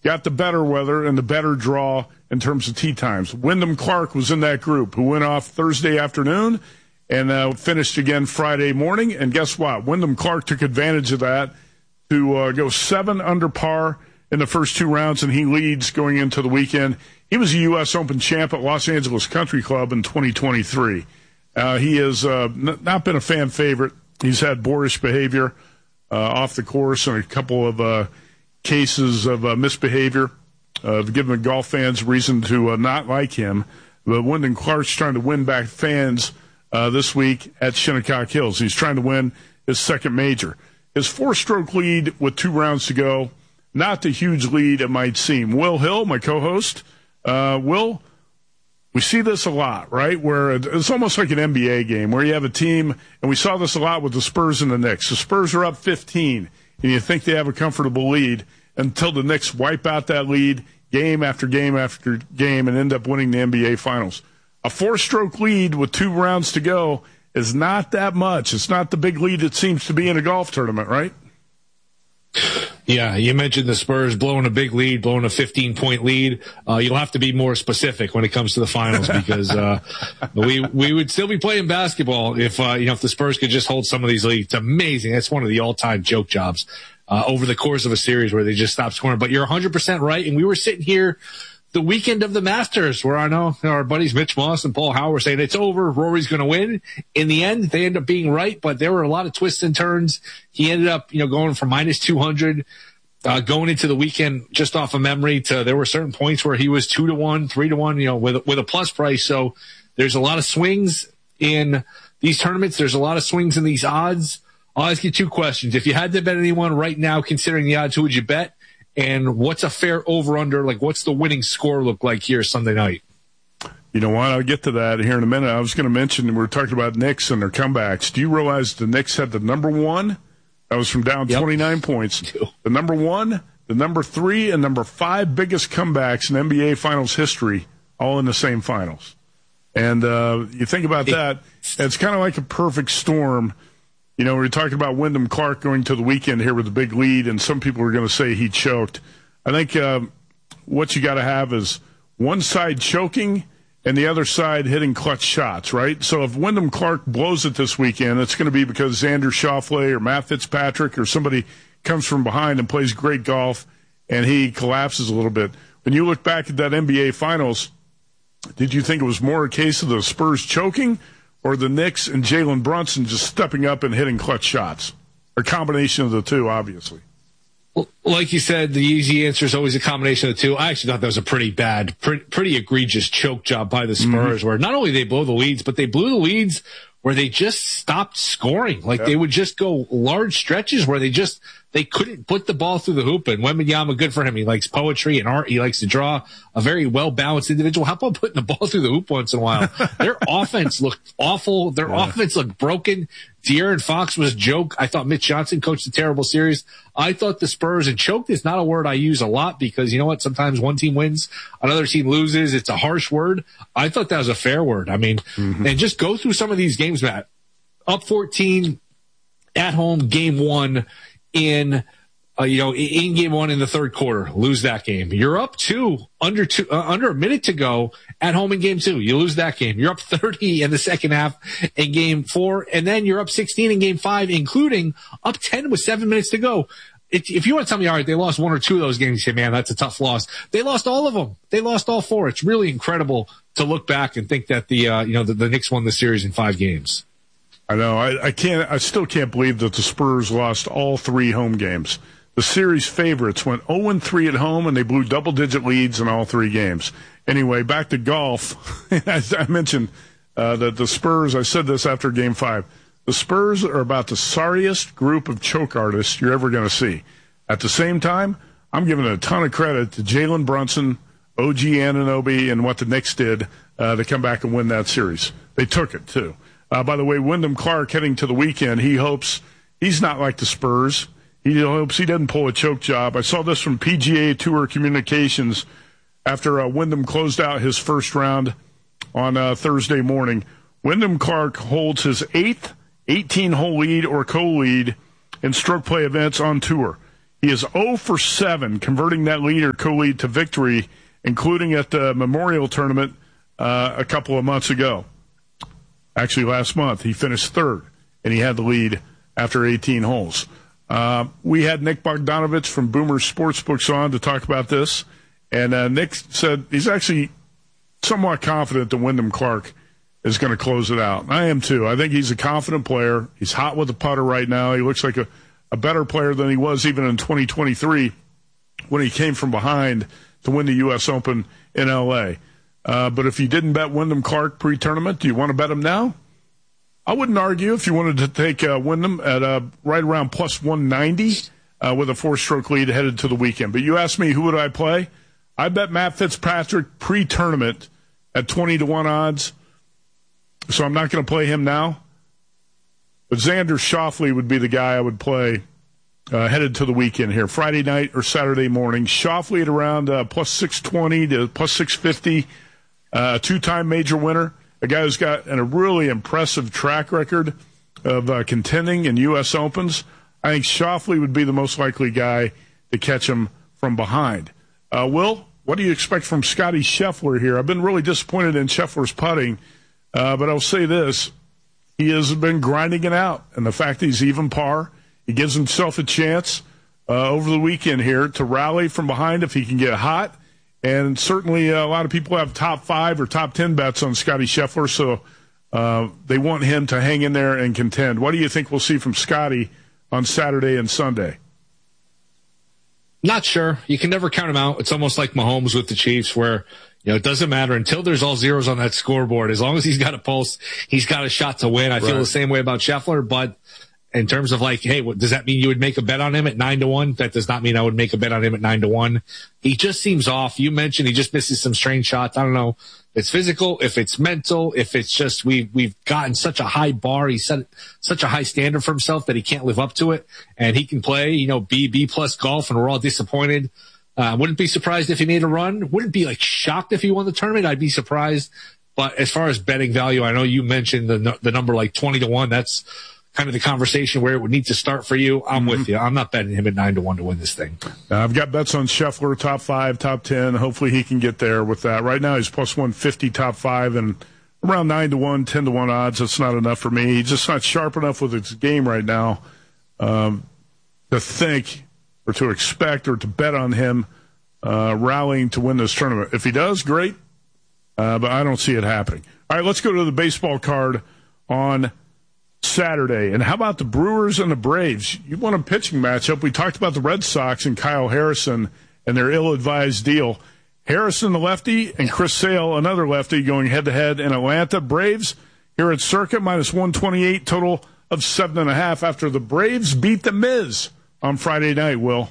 got the better weather and the better draw in terms of tee times. Wyndham Clark was in that group who went off Thursday afternoon and finished again Friday morning. And guess what? Wyndham Clark took advantage of that to go 7 under par in the first 2 rounds, and he leads going into the weekend. He was a U.S. Open champ at Los Angeles Country Club in 2023. He has not been a fan favorite. He's had boorish behavior off the course and a couple of cases of misbehavior, giving golf fans reason to not like him. But Wyndham Clark's trying to win back fans this week at Shinnecock Hills. He's trying to win his second major. His 4-stroke lead with 2 rounds to go, not the huge lead it might seem. Will Hill, my co-host, Will, we see this a lot, right, where it's almost like an NBA game where you have a team, and we saw this a lot with the Spurs and the Knicks. The Spurs are up 15, and you think they have a comfortable lead until the Knicks wipe out that lead game after game after game and end up winning the NBA Finals. A 4-stroke lead with 2 rounds to go is not that much. It's not the big lead it seems to be in a golf tournament, right? Yeah, you mentioned the Spurs blowing a big lead, blowing a 15-point lead. You'll have to be more specific when it comes to the finals because we would still be playing basketball if if the Spurs could just hold some of these leads. It's amazing. That's one of the all-time joke jobs over the course of a series where they just stop scoring. But you're 100% right, and we were sitting here the weekend of the Masters where I know our buddies Mitch Moss and Paul Howard were saying it's over, Rory's going to win. In the end, they end up being right, but there were a lot of twists and turns. He ended up, going from minus 200, going into the weekend just off of memory to there were certain points where he was 2-1, 3-1, with a plus price. So there's a lot of swings in these tournaments. There's a lot of swings in these odds. I'll ask you 2 questions. If you had to bet anyone right now, considering the odds, who would you bet? And what's a fair over-under? Like, what's the winning score look like here Sunday night? You know what? I'll get to that here in a minute. I was going to mention, we were talking about Knicks and their comebacks. Do you realize the Knicks had the number 1? That was from down 29 points. The number 1, the number 3, and number 5 biggest comebacks in NBA Finals history, all in the same finals. And you think about that, it's kind of like a perfect storm. We're talking about Wyndham Clark going to the weekend here with a big lead, and some people are going to say he choked. I think what you got to have is one side choking and the other side hitting clutch shots, right? So if Wyndham Clark blows it this weekend, it's going to be because Xander Schauffele or Matt Fitzpatrick or somebody comes from behind and plays great golf, and he collapses a little bit. When you look back at that NBA Finals, did you think it was more a case of the Spurs choking or the Knicks and Jalen Brunson just stepping up and hitting clutch shots? A combination of the two, obviously. Well, like you said, the easy answer is always a combination of the two. I actually thought that was a pretty bad, pretty egregious choke job by the Spurs, where not only they blow the leads, but they blew the leads where they just stopped scoring. Like they would just go large stretches where they couldn't put the ball through the hoop. And Wembanyama, good for him. He likes poetry and art. He likes to draw, a very well-balanced individual. How about putting the ball through the hoop once in a while? Their offense looked awful. Their offense looked broken. De'Aaron Fox was a joke. I thought Mitch Johnson coached a terrible series. I thought the Spurs, and choked is not a word I use a lot because you know what? Sometimes one team wins, another team loses. It's a harsh word. I thought that was a fair word. I mean, and just go through some of these games, Matt. Up 14 at home, game 1 in game 1 in the third quarter, lose that game. You're up 2, under a minute to go at home in game 2. You lose that game. You're up 30 in the second half in game 4, and then you're up 16 in game 5, including up 10 with 7 minutes to go. If you want to tell me, all right, they lost 1 or 2 of those games, you say, man, that's a tough loss. They lost all of them. They lost all 4. It's really incredible to look back and think that the Knicks won the series in 5 games. I know. I still can't believe that the Spurs lost all 3 home games. The series favorites went 0-3 at home, and they blew double-digit leads in all 3 games. Anyway, back to golf. As I mentioned, that the Spurs, I said this after Game 5, the Spurs are about the sorriest group of choke artists you're ever going to see. At the same time, I'm giving a ton of credit to Jalen Brunson, OG Anunoby, and what the Knicks did to come back and win that series. They took it, too. By the way, Wyndham Clark heading to the weekend, he hopes he's not like the Spurs. He hopes he doesn't pull a choke job. I saw this from PGA Tour Communications after Wyndham closed out his first round on Thursday morning. Wyndham Clark holds his 8th 18-hole lead or co-lead in stroke play events on tour. He is 0 for 7, converting that lead or co-lead to victory, including at the Memorial Tournament a couple of months ago. Actually, last month, he finished third, and he had the lead after 18 holes. We had Nick Bogdanovich from Boomer Sportsbooks on to talk about this, and Nick said he's actually somewhat confident that Wyndham Clark is going to close it out. I am too. I think he's a confident player. He's hot with the putter right now. He looks like a better player than he was even in 2023 when he came from behind to win the U.S. Open in L.A. But if you didn't bet Wyndham Clark pre-tournament, do you want to bet him now? I wouldn't argue if you wanted to take Wyndham at right around plus 190 with a 4-stroke lead headed to the weekend. But you asked me who would I play? I bet Matt Fitzpatrick pre-tournament at 20-1 odds, so I'm not going to play him now. But Xander Schauffele would be the guy I would play headed to the weekend here, Friday night or Saturday morning. Schauffele at around plus 620 to plus 650, two-time major winner, a guy who's got a really impressive track record of contending in U.S. Opens. I think Schauffele would be the most likely guy to catch him from behind. Will, what do you expect from Scotty Scheffler here? I've been really disappointed in Scheffler's putting, but I'll say this. He has been grinding it out, and the fact that he's even par, he gives himself a chance over the weekend here to rally from behind if he can get hot. And certainly a lot of people have top 5 or top 10 bets on Scotty Scheffler, so they want him to hang in there and contend. What do you think we'll see from Scotty on Saturday and Sunday? Not sure. You can never count him out. It's almost like Mahomes with the Chiefs where, it doesn't matter until there's all zeros on that scoreboard. As long as he's got a pulse, he's got a shot to win. I feel the same way about Scheffler, but in terms of like, hey, does that mean you would make a bet on him at 9-1? That does not mean I would make a bet on him at 9-1. He just seems off. You mentioned he just misses some strange shots. I don't know if it's physical, if it's mental, if it's just we've gotten such a high bar. He set such a high standard for himself that he can't live up to it. And he can play, B plus golf, and we're all disappointed. Wouldn't be surprised if he made a run. Wouldn't be shocked if he won the tournament. I'd be surprised. But as far as betting value, I know you mentioned the number 20-1. That's kind of the conversation where it would need to start for you. I'm with you. I'm not betting him at 9-1 to win this thing. I've got bets on Scheffler, top 5, top 10. Hopefully he can get there with that. Right now he's plus 150, top 5, and around 9-1, 10-1 odds. That's not enough for me. He's just not sharp enough with his game right now to think or to expect or to bet on him rallying to win this tournament. If he does, great, but I don't see it happening. All right, let's go to the baseball card on Saturday. And how about the Brewers and the Braves? You want a pitching matchup. We talked about the Red Sox and Kyle Harrison and their ill-advised deal. Harrison, the lefty, and Chris Sale, another lefty, going head-to-head in Atlanta. Braves here at Circa, minus 128, total of 7.5 after the Braves beat the Miz on Friday night, Will.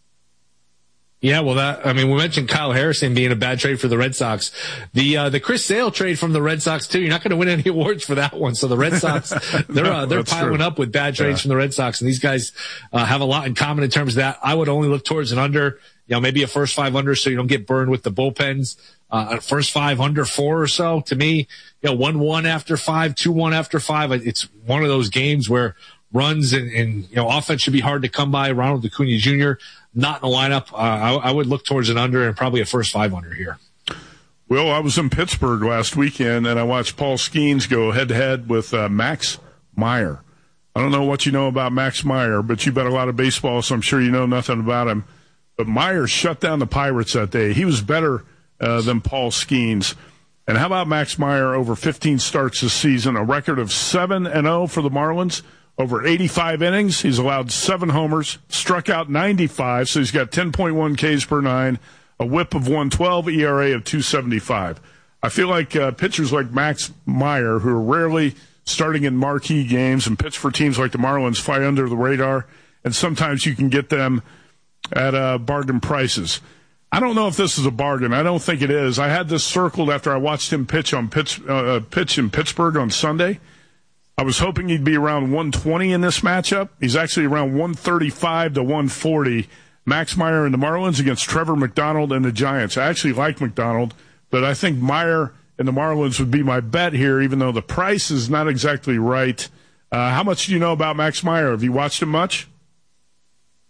Yeah, well, we mentioned Kyle Harrison being a bad trade for the Red Sox. The Chris Sale trade from the Red Sox too. You're not going to win any awards for that one. So the Red Sox, they're piling up with bad trades from the Red Sox, and these guys have a lot in common in terms of that. I would only look towards an under, maybe a first 5 under, so you don't get burned with the bullpens. First 5 under 4 or so. To me, 1-1 after 5, 2-1 after 5. It's one of those games where runs and offense should be hard to come by. Ronald Acuna Jr. not in the lineup. I would look towards an under and probably a first 5 under here. Well, I was in Pittsburgh last weekend, and I watched Paul Skeens go head-to-head with Max Meyer. I don't know what you know about Max Meyer, but you bet a lot of baseball, so I'm sure you know nothing about him. But Meyer shut down the Pirates that day. He was better than Paul Skeens. And how about Max Meyer over 15 starts this season, a record of 7-0 for the Marlins? Over 85 innings, he's allowed 7 homers, struck out 95, so he's got 10.1 Ks per 9, a whip of 112, ERA of 275. I feel like pitchers like Max Meyer, who are rarely starting in marquee games and pitch for teams like the Marlins, fly under the radar, and sometimes you can get them at bargain prices. I don't know if this is a bargain. I don't think it is. I had this circled after I watched him pitch in Pittsburgh on Sunday. I was hoping he'd be around 120 in this matchup. He's actually around 135 to 140. Max Meyer and the Marlins against Trevor McDonald and the Giants. I actually like McDonald, but I think Meyer and the Marlins would be my bet here, even though the price is not exactly right. How much do you know about Max Meyer? Have you watched him much?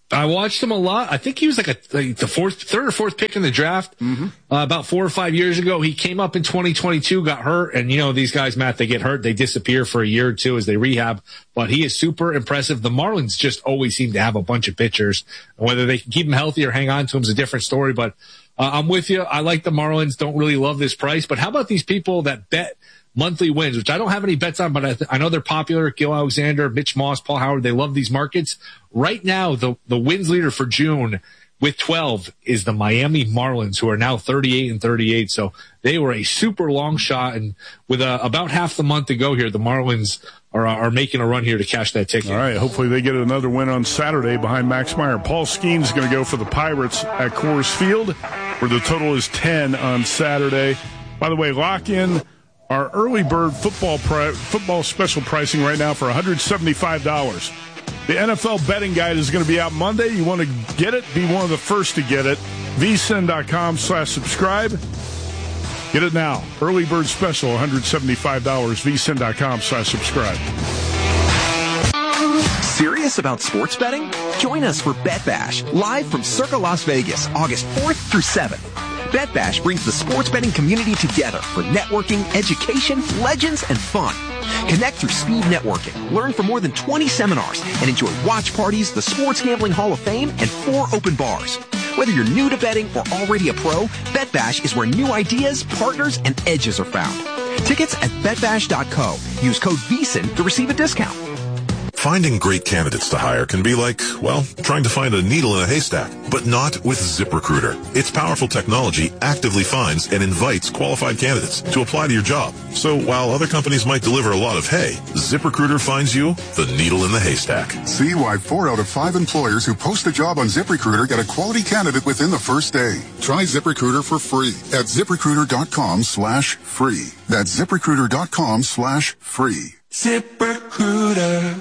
I watched him a lot. I think he was like the third or fourth pick in the draft. About 4 or 5 years ago. He came up in 2022, got hurt. And these guys, Matt, they get hurt. They disappear for a year or two as they rehab, but he is super impressive. The Marlins just always seem to have a bunch of pitchers. Whether they can keep him healthy or hang on to him is a different story, but I'm with you. I like the Marlins. Don't really love this price, but how about these people that bet monthly wins, which I don't have any bets on, but I know they're popular. Gil Alexander, Mitch Moss, Paul Howard, they love these markets. Right now, the wins leader for June with 12 is the Miami Marlins, who are now 38-38. So they were a super long shot. And with about half the month to go here, the Marlins are making a run here to cash that ticket. All right. Hopefully they get another win on Saturday behind Max Meyer. Paul Skeen's going to go for the Pirates at Coors Field, where the total is 10 on Saturday. By the way, lock in our early bird football special pricing right now for $175. The NFL betting guide is going to be out Monday. You want to get it? Be one of the first to get it. vsin.com/subscribe. Get it now. Early bird special, $175. vsin.com/subscribe. Serious about sports betting? Join us for Bet Bash, live from Circa Las Vegas, August 4th through 7th. Bet Bash brings the sports betting community together for networking, education, legends, and fun. Connect through speed networking, learn from more than 20 seminars, and enjoy watch parties, the Sports Gambling Hall of Fame, and 4 open bars. Whether you're new to betting or already a pro, Bet Bash is where new ideas, partners, and edges are found. Tickets at betbash.co. Use code VSIN to receive a discount. Finding great candidates to hire can be like, well, trying to find a needle in a haystack, but not with ZipRecruiter. Its powerful technology actively finds and invites qualified candidates to apply to your job. So while other companies might deliver a lot of hay, ZipRecruiter finds you the needle in the haystack. See why 4 out of 5 employers who post a job on ZipRecruiter get a quality candidate within the first day. Try ZipRecruiter for free at ZipRecruiter.com/free. That's ZipRecruiter.com/free. ZipRecruiter.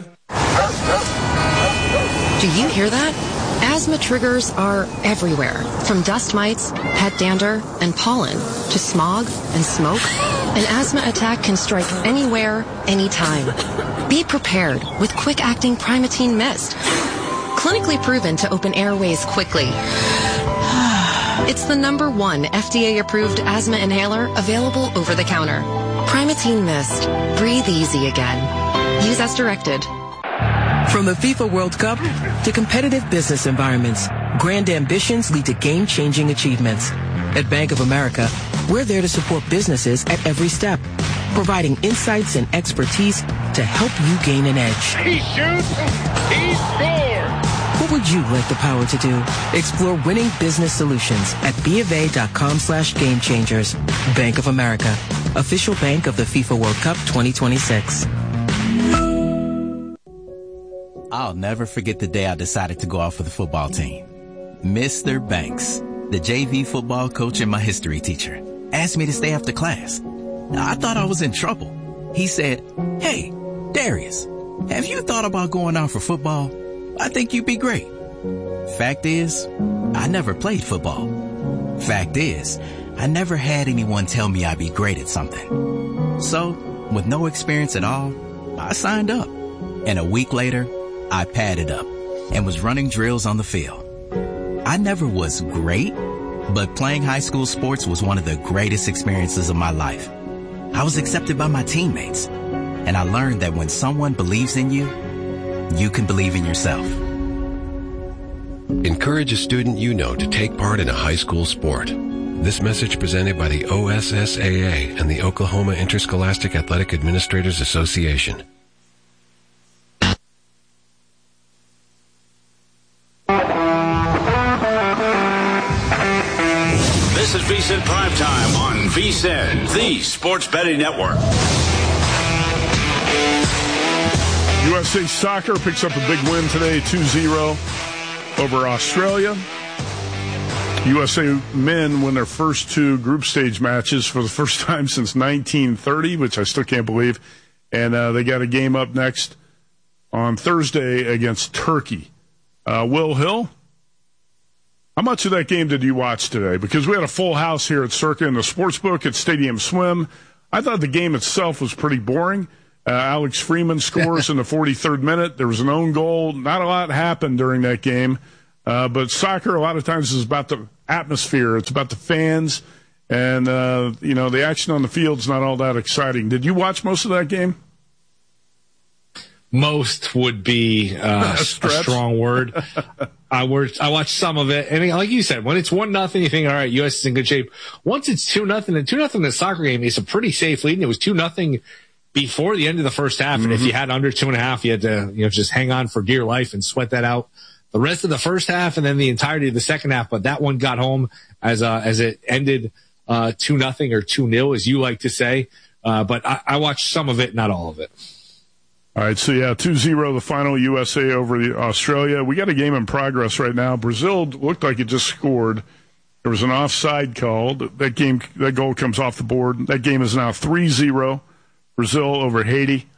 Do you hear that? Asthma triggers are everywhere, from dust mites, pet dander, and pollen, to smog and smoke. An asthma attack can strike anywhere, anytime. Be prepared with quick-acting Primatene Mist. Clinically proven to open airways quickly. It's the #1 FDA-approved asthma inhaler available over the counter. Primatene Mist. Breathe easy again. Use as directed. From the FIFA World Cup to competitive business environments, grand ambitions lead to game-changing achievements. At Bank of America, we're there to support businesses at every step, providing insights and expertise to help you gain an edge. He shoots, he scores! What would you like the power to do? Explore winning business solutions at BofA.com/gamechangers. Bank of America, official bank of the FIFA World Cup 2026. I'll never forget the day I decided to go out for the football team. Mr. Banks, the JV football coach and my history teacher, asked me to stay after class. I thought I was in trouble. He said, "Hey, Darius, have you thought about going out for football? I think you'd be great." Fact is, I never played football. Fact is, I never had anyone tell me I'd be great at something. So, with no experience at all, I signed up. And a week later, I padded up and was running drills on the field. I never was great, but playing high school sports was one of the greatest experiences of my life. I was accepted by my teammates, and I learned that when someone believes in you, you can believe in yourself. Encourage a student you know to take part in a high school sport. This message presented by the OSSAA and the Oklahoma Interscholastic Athletic Administrators Association. This is VSiN Primetime on VSiN, the Sports Betting Network. USA Soccer picks up a big win today, 2-0 over Australia. USA men win their first 2 group stage matches for the first time since 1930, which I still can't believe. And they got a game up next on Thursday against Turkey. Will Hill, how much of that game did you watch today? Because we had a full house here at Circa in the Sportsbook at Stadium Swim. I thought the game itself was pretty boring. Alex Freeman scores in the 43rd minute. There was an own goal. Not a lot happened during that game. But soccer, a lot of times, is about the atmosphere. It's about the fans. And, the action on the field's not all that exciting. Did you watch most of that game? Most would be a strong word. I watched some of it, and like you said, when it's 1-0, you think, all right, U.S. is in good shape. Once it's 2-0, and 2-0 in the soccer game is a pretty safe lead. And it was 2-0 before the end of the first half, and if you had under 2.5, you had to just hang on for dear life and sweat that out the rest of the first half, and then the entirety of the second half. But that one got home as it ended 2-0 or 2-0, as you like to say. But I watched some of it, not all of it. All right, so 2-0 the final, USA over Australia. We got a game in progress right now. Brazil looked like it just scored. There was an offside called. That goal comes off the board. That game is now 3-0. Brazil over Haiti.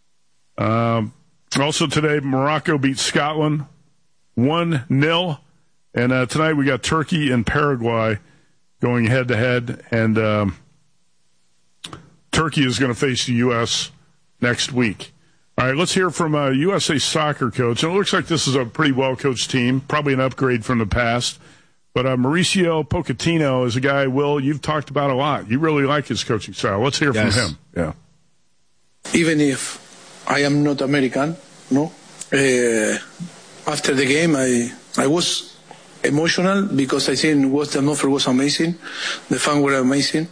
Also today, Morocco beat Scotland 1-0. And tonight we got Turkey and Paraguay going head-to-head. And Turkey is going to face the U.S. next week. All right, let's hear from a USA Soccer coach. And it looks like this is a pretty well-coached team, probably an upgrade from the past. But Mauricio Pochettino is a guy, Will, you've talked about a lot. You really like his coaching style. Let's hear from him. Yeah. Even if I am not American, after the game, I was emotional because I think what the offer was amazing. The fans were amazing.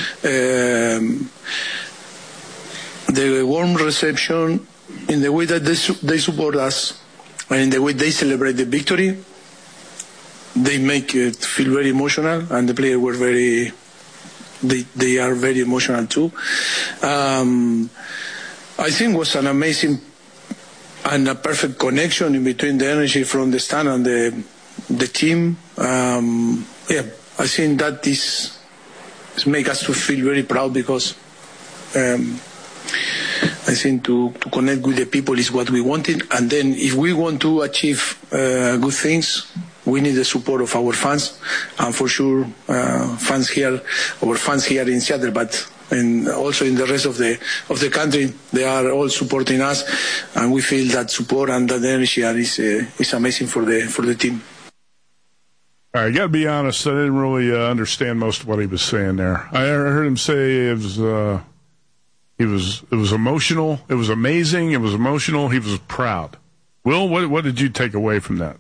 The warm reception, in the way that they support us, and in the way they celebrate the victory, they make it feel very emotional, and the players were they are very emotional too. I think it was an amazing and a perfect connection in between the energy from the stand and the team. I think that is make us to feel very proud because I think to connect with the people is what we wanted. And then if we want to achieve good things, we need the support of our fans. And for sure, our fans here in Seattle, but and also in the rest of the country, they are all supporting us. And we feel that support and that energy is amazing for the team. All right, I got to be honest, I didn't really understand most of what he was saying there. I heard him say it was emotional. It was amazing. It was emotional. He was proud. Will, what did you take away from that?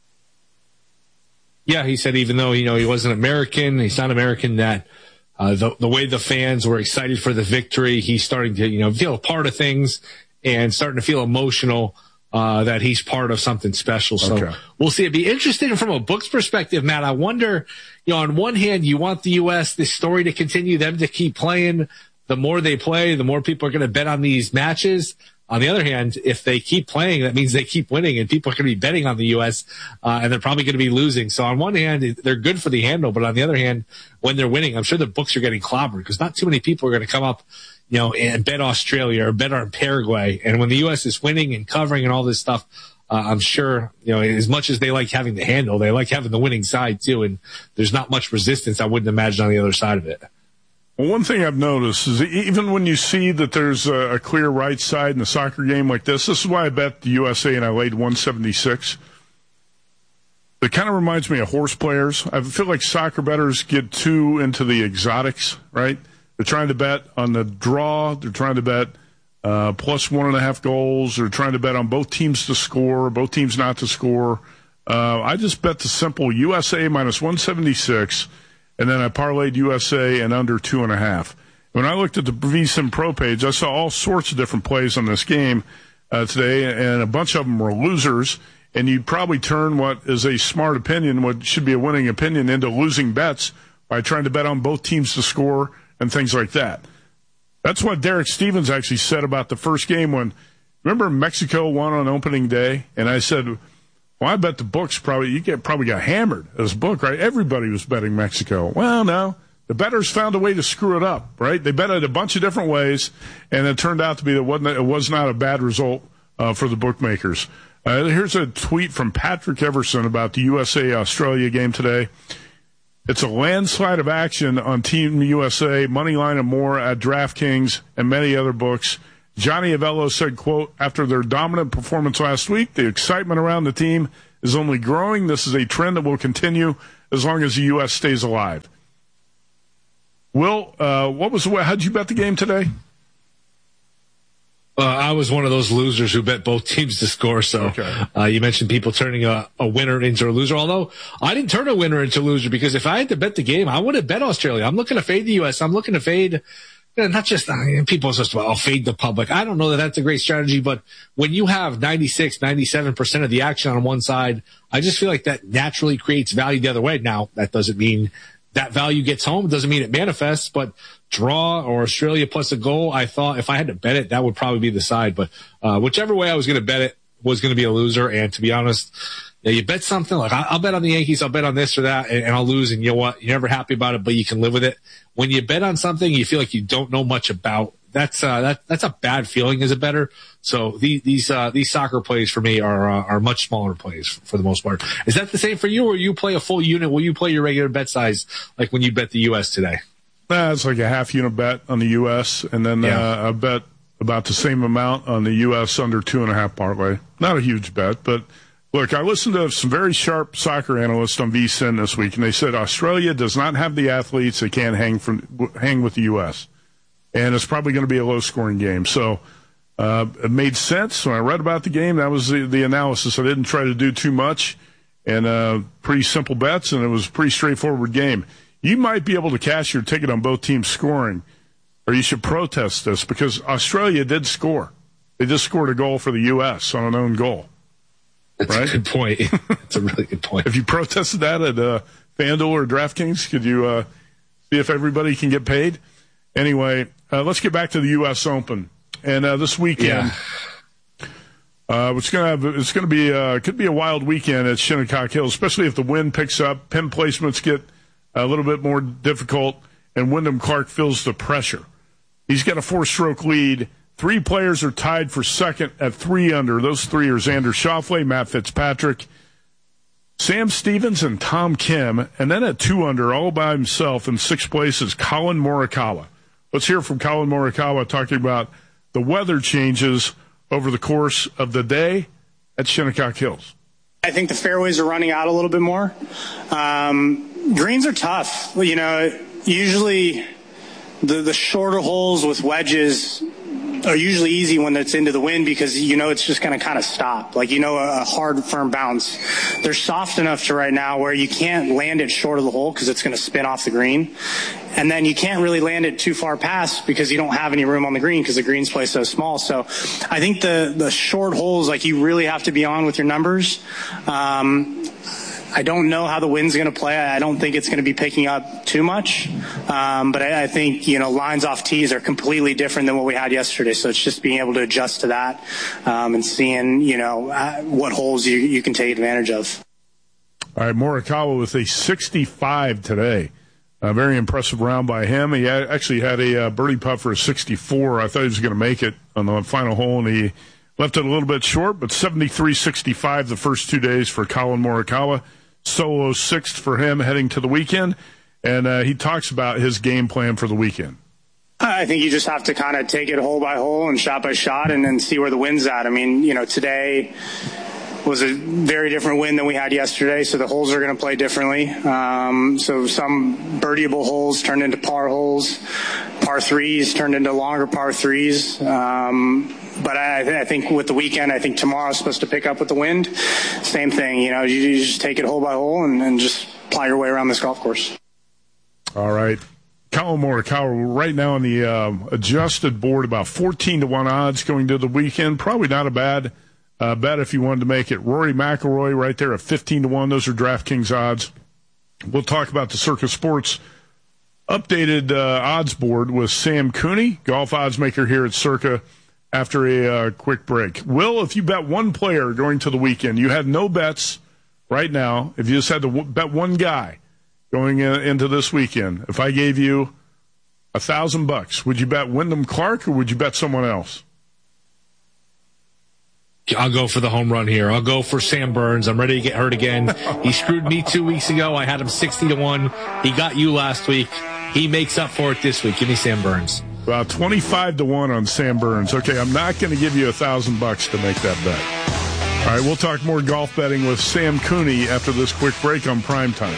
Yeah, he said even though, he wasn't American, he's not American, that the way the fans were excited for the victory, he's starting to, feel a part of things and starting to feel emotional that he's part of something special. So We'll see. It'd be interesting from a book's perspective, Matt. I wonder, on one hand, you want the U.S., this story to continue, them to keep playing. The more they play, the more people are going to bet on these matches. On the other hand, if they keep playing, that means they keep winning, and people are going to be betting on the U.S., and they're probably going to be losing. So on one hand, they're good for the handle, but on the other hand, when they're winning, I'm sure the books are getting clobbered because not too many people are going to come up, and bet Australia or bet on Paraguay. And when the U.S. is winning and covering and all this stuff, I'm sure, as much as they like having the handle, they like having the winning side too, and there's not much resistance, I wouldn't imagine, on the other side of it. Well, one thing I've noticed is even when you see that there's a clear right side in a soccer game like this is why I bet the USA and I laid 176. It kind of reminds me of horse players. I feel like soccer bettors get too into the exotics, right? They're trying to bet on the draw. They're trying to bet plus 1.5 goals. They're trying to bet on both teams to score, both teams not to score. I just bet the simple USA minus 176. And then I parlayed USA and under 2.5. When I looked at the VSiN Pro page, I saw all sorts of different plays on this game today, and a bunch of them were losers. And you'd probably turn what is a smart opinion, what should be a winning opinion, into losing bets by trying to bet on both teams to score and things like that. That's what Derek Stevens actually said about the first game when, remember Mexico won on opening day? And I said, well, I bet the books probably got hammered as a book, right? Everybody was betting Mexico. Well, no, the bettors found a way to screw it up, right? They bet it a bunch of different ways, and it turned out to be that it was not a bad result for the bookmakers. Here's a tweet from Patrick Everson about the USA-Australia game today. It's a landslide of action on Team USA, Moneyline and more at DraftKings and many other books. Johnny Avello said, quote, after their dominant performance last week, the excitement around the team is only growing. This is a trend that will continue as long as the U.S. stays alive. Will, how'd you bet the game today? I was one of those losers who bet both teams to score. So you mentioned people turning a winner into a loser, although I didn't turn a winner into a loser, because if I had to bet the game, I would have bet Australia. I'm looking to fade the U.S. I'm looking to fade, not just people are just, fade the public. I don't know that that's a great strategy, but when you have 96, 97% of the action on one side, I just feel like that naturally creates value the other way. Now, that doesn't mean that value gets home. It doesn't mean it manifests, but draw or Australia plus a goal, I thought if I had to bet it, that would probably be the side. But whichever way I was going to bet it was going to be a loser. And to be honest, you bet something like I'll bet on the Yankees, I'll bet on this or that, and I'll lose. And you know what? You're never happy about it, but you can live with it. When you bet on something you feel like you don't know much about, that's a bad feeling as a bettor. So these soccer plays for me are much smaller plays for the most part. Is that the same for you, or you play a full unit? Will you play your regular bet size like when you bet the U.S. today? It's like a half unit bet on the U.S. and then I bet about the same amount on the U.S. under 2.5 parlay. Not a huge bet, but look, I listened to some very sharp soccer analysts on VSiN this week, and they said Australia does not have the athletes that can hang with the U.S. And it's probably going to be a low-scoring game. So it made sense when I read about the game. That was the analysis. I didn't try to do too much, and pretty simple bets, and it was a pretty straightforward game. You might be able to cash your ticket on both teams scoring, or you should protest this, because Australia did score. They just scored a goal for the U.S. on an own goal. That's right? a good point. That's a really good point. If you protested that at FanDuel or DraftKings, could you see if everybody can get paid? Anyway, let's get back to the U.S. Open. And this weekend, it's going to be could be a wild weekend at Shinnecock Hills, especially if the wind picks up, pin placements get a little bit more difficult, and Wyndham Clark feels the pressure. He's got a 4-stroke lead. 3 players are tied for second at 3 under. Those 3 are Xander Schauffele, Matt Fitzpatrick, Sam Stevens, and Tom Kim. And then at 2 under, all by himself in 6th place, is Colin Morikawa. Let's hear from Colin Morikawa talking about the weather changes over the course of the day at Shinnecock Hills. I think the fairways are running out a little bit more. Greens are tough. Usually the shorter holes with wedges are usually easy when it's into the wind, because it's just going to kind of stop. A hard, firm bounce. They're soft enough to right now where you can't land it short of the hole because it's going to spin off the green. And then you can't really land it too far past because you don't have any room on the green because the green's placed so small. So I think the short holes, you really have to be on with your numbers. I don't know how the wind's going to play. I don't think it's going to be picking up too much. But I think, lines off tees are completely different than what we had yesterday. So it's just being able to adjust to that and seeing, what holes you can take advantage of. All right, Morikawa with a 65 today. A very impressive round by him. He actually had a birdie putt for a 64. I thought he was going to make it on the final hole, and he left it a little bit short, but 73-65 the first 2 days for Colin Morikawa. Solo 6th for him heading to the weekend, and he talks about his game plan for the weekend. I think you just have to kind of take it hole by hole and shot by shot and then see where the wind's at. I mean, today was a very different wind than we had yesterday, so the holes are going to play differently. So some birdieable holes turned into par holes, par 3s turned into longer par 3s. But I think with the weekend, I think tomorrow's supposed to pick up with the wind. Same thing, you just take it hole by hole and just ply your way around this golf course. All right. Colin Morikawa right now on the adjusted board, about 14-1 odds going to the weekend. Probably not a bad bet if you wanted to make it. Rory McIlroy right there at 15-1. Those are DraftKings odds. We'll talk about the Circa Sports updated odds board with Sam Cooney, golf odds maker here at Circa, after a quick break. Will, if you bet one player going to the weekend, you had no bets right now. If you just had to bet one guy going into this weekend, if I gave you $1,000, would you bet Wyndham Clark or would you bet someone else? I'll go for the home run here. I'll go for Sam Burns. I'm ready to get hurt again. He screwed me 2 weeks ago. I had him 60-1. He got you last week. He makes up for it this week. Give me Sam Burns. About 25-1 on Sam Burns. Okay, I'm not going to give you $1,000 to make that bet. All right, we'll talk more golf betting with Sam Cooney after this quick break on Primetime.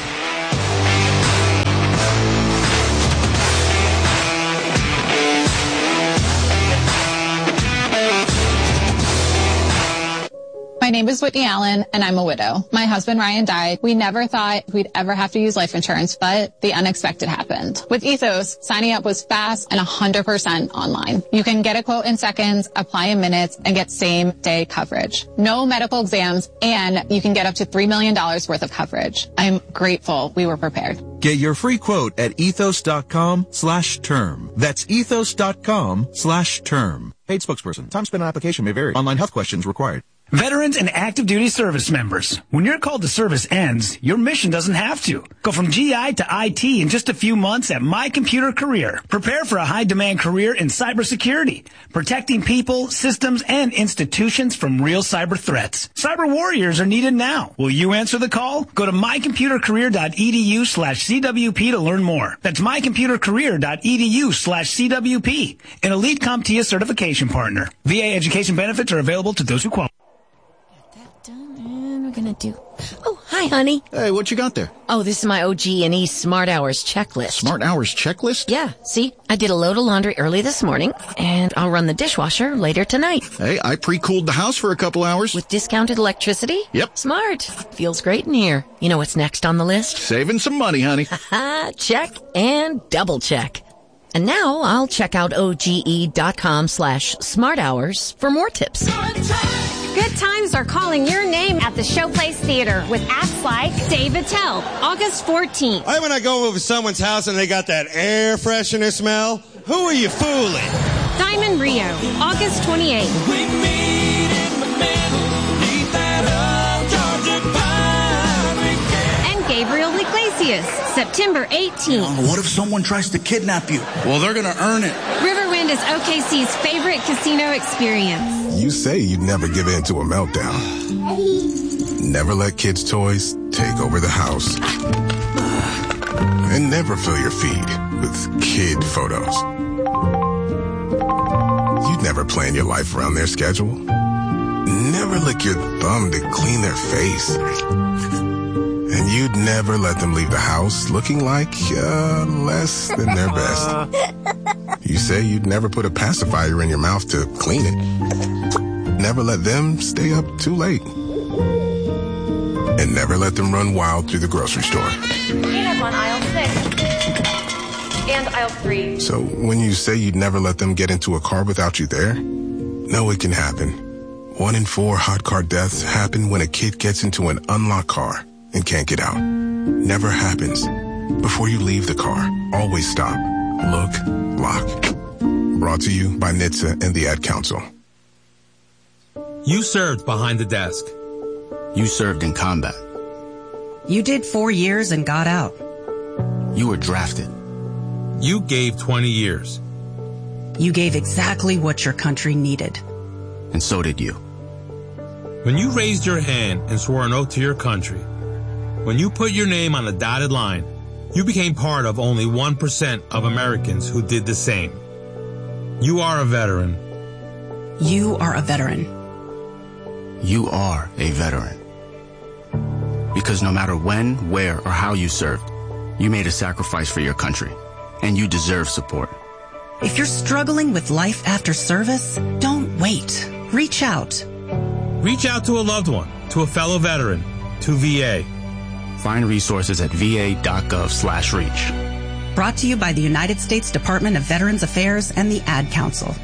My name is Whitney Allen, and I'm a widow. My husband, Ryan, died. We never thought we'd ever have to use life insurance, but the unexpected happened. With Ethos, signing up was fast and 100% online. You can get a quote in seconds, apply in minutes, and get same-day coverage. No medical exams, and you can get up to $3 million worth of coverage. I'm grateful we were prepared. Get your free quote at ethos.com/term. That's ethos.com/term. Paid spokesperson. Time spent on application may vary. Online health questions required. Veterans and active duty service members, when your call to service ends, your mission doesn't have to. Go from GI to IT in just a few months at My Computer Career. Prepare for a high-demand career in cybersecurity, protecting people, systems, and institutions from real cyber threats. Cyber warriors are needed now. Will you answer the call? Go to mycomputercareer.edu/CWP to learn more. That's mycomputercareer.edu/CWP, an elite CompTIA certification partner. VA education benefits are available to those who qualify. And we're gonna do... Oh, hi, honey. Hey, what you got there? Oh, this is my OG&E Smart Hours checklist. Smart Hours checklist? Yeah, see? I did a load of laundry early this morning, and I'll run the dishwasher later tonight. Hey, I pre-cooled the house for a couple hours. With discounted electricity? Yep. Smart. Feels great in here. You know what's next on the list? Saving some money, honey. Check and double check. And now I'll check out OGE.com/smarthours for more tips. Good times are calling your name at the Showplace Theater with acts like Dave Attell, August 14th. When I go over someone's house and they got that air freshener smell, who are you fooling? Diamond Rio, August 28th. We meet in the middle, leave that uncharted pine. And Gabriel Iglesias, September 18th. What if someone tries to kidnap you? Well, they're going to earn it. Riverwind is OKC's favorite casino experience. You say you'd never give in to a meltdown. Never let kids' toys take over the house. And never fill your feed with kid photos. You'd never plan your life around their schedule. Never lick your thumb to clean their face. And you'd never let them leave the house looking like less than their best. You say you'd never put a pacifier in your mouth to clean it. Never let them stay up too late. And never let them run wild through the grocery store. Peanuts on aisle 6. And aisle 3. So when you say you'd never let them get into a car without you there, no, it can happen. 1 in 4 hot car deaths happen when a kid gets into an unlocked car and can't get out. Never happens. Before you leave the car, always stop, look, lock. Brought to you by NHTSA and the Ad Council. You served behind the desk. You served in combat. You did 4 years and got out. You were drafted. You gave 20 years. You gave exactly what your country needed. And so did you. When you raised your hand and swore an oath to your country, when you put your name on a dotted line, you became part of only 1% of Americans who did the same. You are a veteran. You are a veteran. You are a veteran. Because no matter when, where, or how you served, you made a sacrifice for your country, and you deserve support. If you're struggling with life after service, don't wait. Reach out. Reach out to a loved one, to a fellow veteran, to VA. Find resources at va.gov/reach. Brought to you by the United States Department of Veterans Affairs and the Ad Council.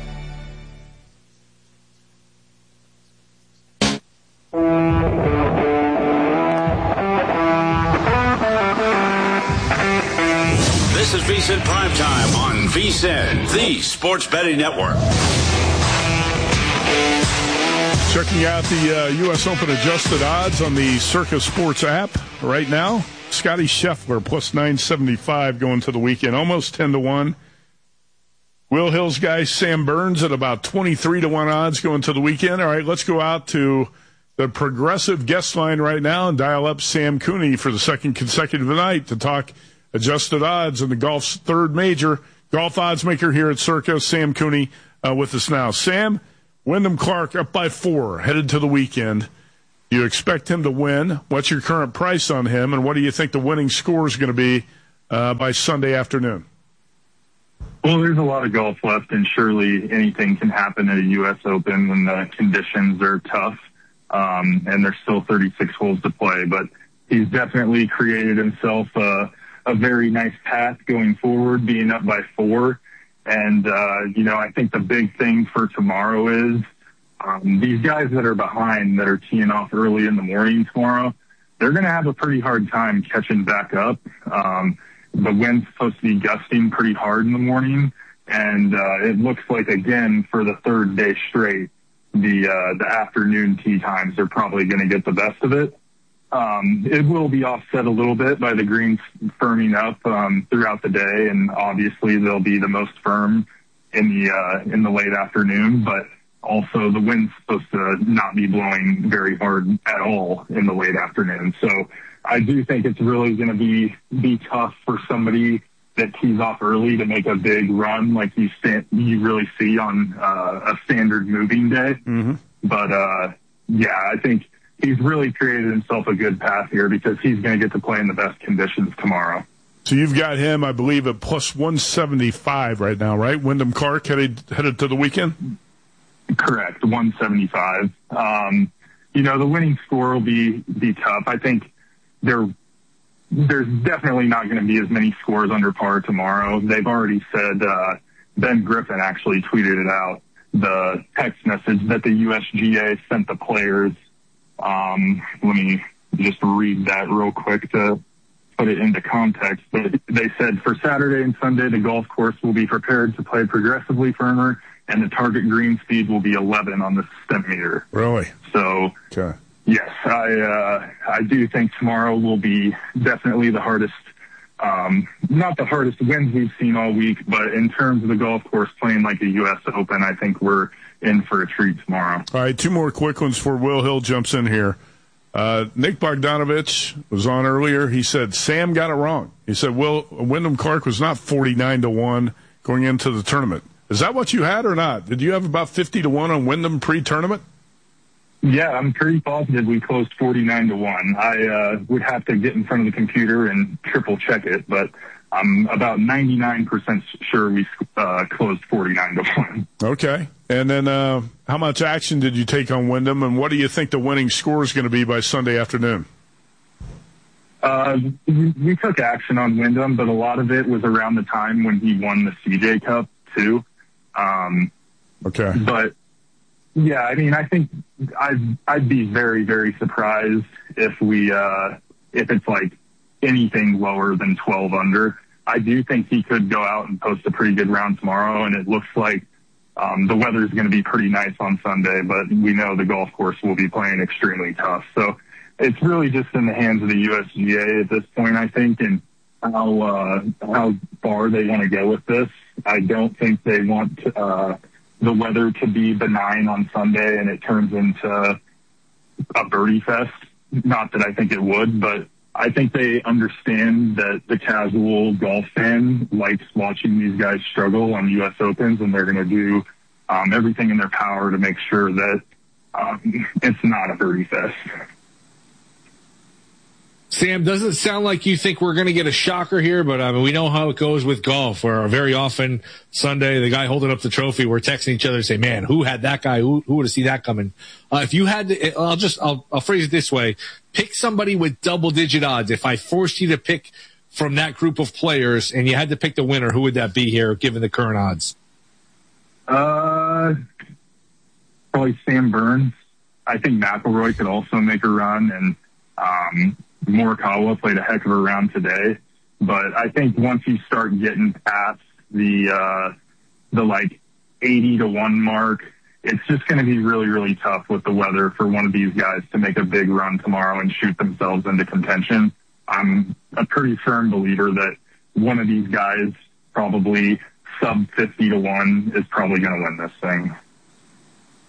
This is VSiN Primetime on VSiN, the Sports Betting Network. Checking out the U.S. Open adjusted odds on the Circa Sports app right now. Scotty Scheffler plus 975 going to the weekend, almost 10-1. Will Hill's guy Sam Burns at about 23-1 odds going to the weekend. All right, let's go out to the Progressive guest line right now and dial up Sam Cooney for the second consecutive night to talk adjusted odds in the golf's third major. Golf odds maker here at Circa, Sam Cooney, with us now. Sam, Wyndham Clark up by 4, headed to the weekend. You expect him to win. What's your current price on him, and what do you think the winning score is going to be by Sunday afternoon? Well, there's a lot of golf left, and surely anything can happen at a U.S. Open when the conditions are tough, and there's still 36 holes to play. But he's definitely created himself a very nice path going forward, being up by 4. And, I think the big thing for tomorrow is these guys that are behind, that are teeing off early in the morning tomorrow, they're going to have a pretty hard time catching back up. The wind's supposed to be gusting pretty hard in the morning, and it looks like, again, for the third day straight, the afternoon tee times are probably going to get the best of it. It will be offset a little bit by the greens firming up throughout the day, and obviously they'll be the most firm in the late afternoon, but also the wind's supposed to not be blowing very hard at all in the late afternoon. So I do think it's really going to be tough for somebody that tees off early to make a big run like you really see on a standard moving day. Mm-hmm. But I think he's really created himself a good path here because he's going to get to play in the best conditions tomorrow. So you've got him, I believe, at plus 175 right now, right? Wyndham Clark headed to the weekend? Correct, 175. The winning score will be tough. I think there's definitely not going to be as many scores under par tomorrow. They've already said, Ben Griffin actually tweeted it out, the text message that the USGA sent the players. Let me just read that real quick to put it into context. But they said for Saturday and Sunday, the golf course will be prepared to play progressively firmer, and the target green speed will be 11 on the stem meter. Really? So, okay. Yes, I do think tomorrow will be definitely the hardest, not the hardest winds we've seen all week, but in terms of the golf course playing like a U.S. Open, I think we're in for a treat tomorrow. All right, 2 more quick ones before Will Hill jumps in here. Nick Bogdanovich was on earlier. He said Sam got it wrong. He said, Wyndham Clark was not 49-1 going into the tournament. Is that what you had or not? Did you have about 50-1 on Wyndham pre-tournament? Yeah, I'm pretty positive we closed 49-1. I would have to get in front of the computer and triple check it, but I'm about 99% sure we closed 49-1. Okay. And then how much action did you take on Wyndham, and what do you think the winning score is going to be by Sunday afternoon? We took action on Wyndham, but a lot of it was around the time when he won the CJ Cup, too. Okay. But, yeah, I mean, I think I'd be very, very surprised if it's like anything lower than 12 under. I do think he could go out and post a pretty good round tomorrow, and it looks like the weather is going to be pretty nice on Sunday, but we know the golf course will be playing extremely tough. So it's really just in the hands of the USGA at this point, I think, and how far they want to go with this. I don't think they want the weather to be benign on Sunday and it turns into a birdie fest. Not that I think it would, but I think they understand that the casual golf fan likes watching these guys struggle on U.S. Opens, and they're going to do everything in their power to make sure that it's not a birdie fest. Sam, doesn't sound like you think we're going to get a shocker here, but I mean, we know how it goes with golf, where very often Sunday, the guy holding up the trophy, we're texting each other and say, man, who had that guy? Who would have seen that coming? If you had to, I'll phrase it this way. Pick somebody with double-digit odds. If I forced you to pick from that group of players and you had to pick the winner, who would that be here, given the current odds? Probably Sam Burns. I think McIlroy could also make a run, and Morikawa played a heck of a round today. But I think once you start getting past the like 80-1 mark, it's just going to be really, really tough with the weather for one of these guys to make a big run tomorrow and shoot themselves into contention. I'm a pretty firm believer that one of these guys, probably sub 50-1, is probably going to win this thing.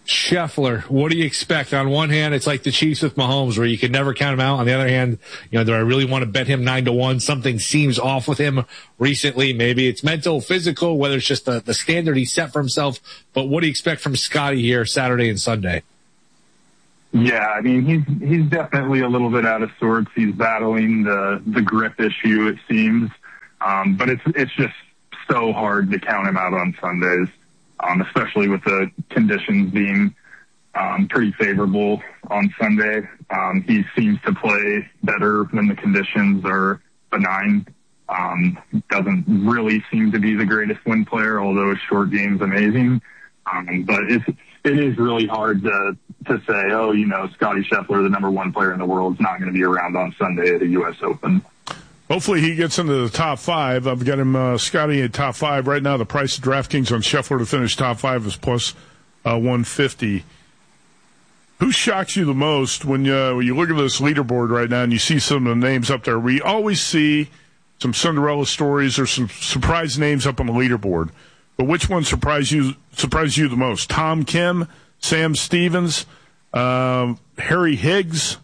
Scheffler, what do you expect? On one hand, it's like the Chiefs with Mahomes, where you can never count him out. On the other hand, do I really want to bet him 9-1? Something seems off with him recently. Maybe it's mental, physical, whether it's just the standard he set for himself. But what do you expect from Scotty here Saturday and Sunday? Yeah, I mean, he's definitely a little bit out of sorts. He's battling the grip issue, it seems. But it's just so hard to count him out on Sundays. Especially with the conditions being pretty favorable on Sunday. He seems to play better when the conditions are benign. Doesn't really seem to be the greatest wind player, although his short game's amazing. But it is really hard to say, Scotty Scheffler, the number one player in the world, is not going to be around on Sunday at the U.S. Open. Hopefully he gets into the top 5. I've got him, Scotty, in top 5. Right now, the price of DraftKings on Scheffler to finish top 5 is plus 150. Who shocks you the most when you look at this leaderboard right now and you see some of the names up there? We always see some Cinderella stories or some surprise names up on the leaderboard. But which one surprised you the most? Tom Kim, Sam Stevens, Harry Higgs,